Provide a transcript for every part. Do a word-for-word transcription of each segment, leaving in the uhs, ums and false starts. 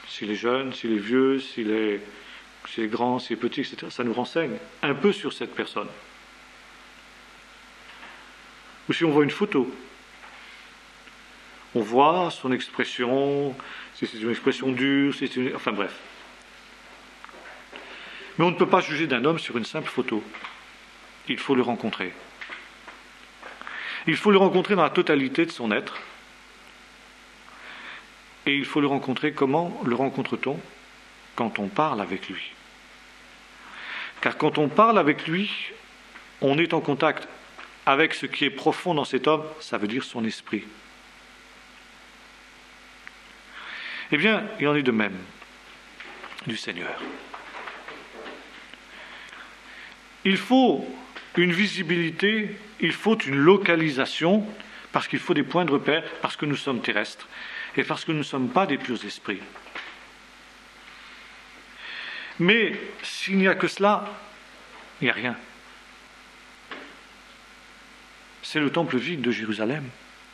s'il est jeune, s'il est vieux, s'il est, s'il est grand, s'il est petit, et cetera. Ça nous renseigne un peu sur cette personne. Ou si on voit une photo, on voit son expression, si c'est une expression dure, si c'est une... enfin bref. Mais on ne peut pas juger d'un homme sur une simple photo. Il faut le rencontrer. Il faut le rencontrer dans la totalité de son être. Et il faut le rencontrer, comment le rencontre-t-on? Quand on parle avec lui. Car quand on parle avec lui, on est en contact avec ce qui est profond dans cet homme, ça veut dire son esprit. Eh bien, il en est de même du Seigneur. Il faut une visibilité, il faut une localisation, parce qu'il faut des points de repère, parce que nous sommes terrestres, et parce que nous ne sommes pas des purs esprits. Mais s'il n'y a que cela, il n'y a rien. C'est le temple vide de Jérusalem.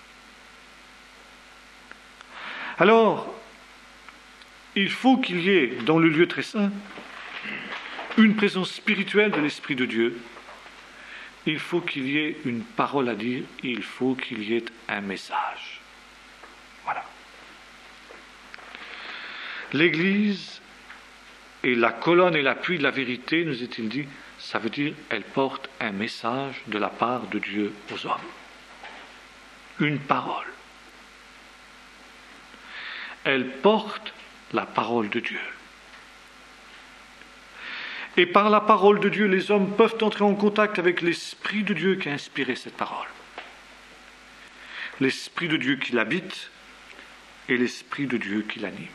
Alors, il faut qu'il y ait dans le lieu très saint une présence spirituelle de l'Esprit de Dieu. Il faut qu'il y ait une parole à dire, il faut qu'il y ait un message. Voilà. L'Église est la colonne et l'appui de la vérité, nous est-il dit, ça veut dire elle porte un message de la part de Dieu aux hommes. Une parole. Elle porte la parole de Dieu. Et par la parole de Dieu, les hommes peuvent entrer en contact avec l'Esprit de Dieu qui a inspiré cette parole. L'Esprit de Dieu qui l'habite et l'Esprit de Dieu qui l'anime.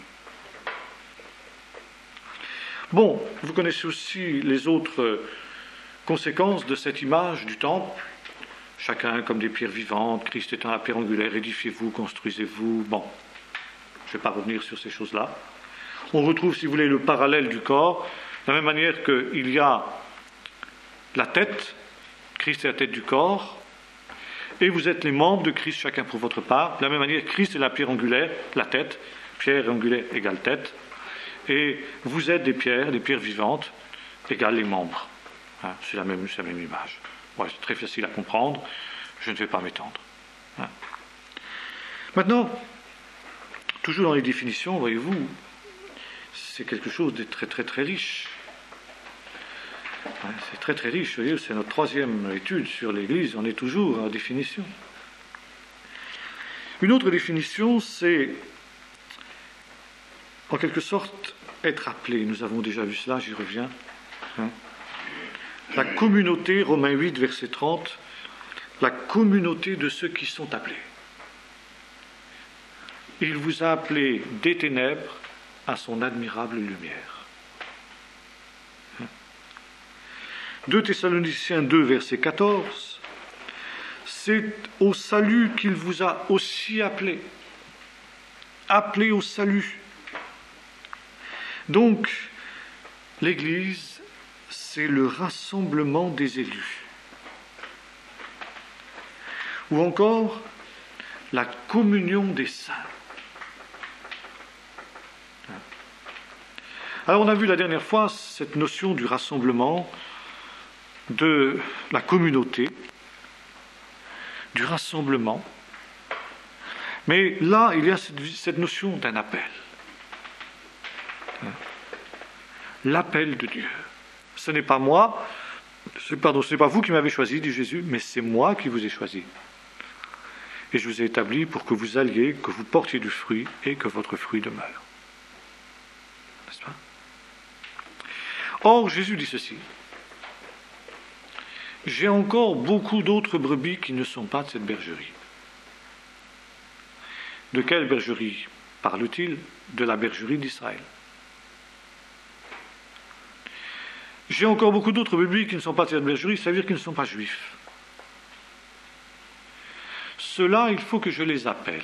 Bon, vous connaissez aussi les autres conséquences de cette image du temple. Chacun comme des pierres vivantes, Christ étant la pierre angulaire, édifiez-vous, construisez-vous. Bon, je ne vais pas revenir sur ces choses-là. On retrouve, si vous voulez, le parallèle du corps, de la même manière qu'il y a la tête, Christ est la tête du corps, et vous êtes les membres de Christ, chacun pour votre part. De la même manière, Christ est la pierre angulaire, la tête, pierre angulaire égale tête, et vous êtes des pierres, des pierres vivantes, égale les membres. Hein, c'est la même, c'est la même image. Ouais, c'est très facile à comprendre, je ne vais pas m'étendre. Hein. Maintenant, toujours dans les définitions, voyez-vous, c'est quelque chose de très très très riche. Hein, c'est très très riche, vous voyez, c'est notre troisième étude sur l'Église, on est toujours en définition. Une autre définition, c'est en quelque sorte être appelé. Nous avons déjà vu cela, j'y reviens. Hein. La communauté, Romains huit, verset trente, la communauté de ceux qui sont appelés. Il vous a appelé des ténèbres à son admirable lumière. deux Thessaloniciens deux, verset quatorze, c'est au salut qu'il vous a aussi appelé. Appelé au salut. Donc, l'Église, c'est le rassemblement des élus. Ou encore, la communion des saints. Alors, on a vu la dernière fois cette notion du rassemblement, de la communauté, du rassemblement. Mais là, il y a cette, cette notion d'un appel. L'appel de Dieu. Ce n'est pas moi, c'est, pardon, ce n'est pas vous qui m'avez choisi, dit Jésus, mais c'est moi qui vous ai choisi. Et je vous ai établi pour que vous alliez, que vous portiez du fruit et que votre fruit demeure. N'est-ce pas? Or, Jésus dit ceci. J'ai encore beaucoup d'autres brebis qui ne sont pas de cette bergerie. De quelle bergerie parle-t-il? De la bergerie d'Israël. J'ai encore beaucoup d'autres brebis qui ne sont pas de cette bergerie, ça veut dire qu'ils ne sont pas juifs. Ceux-là, il faut que je les appelle.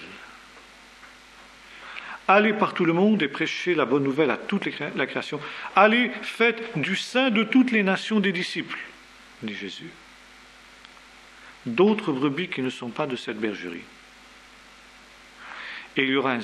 Allez par tout le monde et prêchez la bonne nouvelle à toute la création. Allez, faites du sein de toutes les nations des disciples, dit Jésus. D'autres brebis qui ne sont pas de cette bergerie. Et il y aura un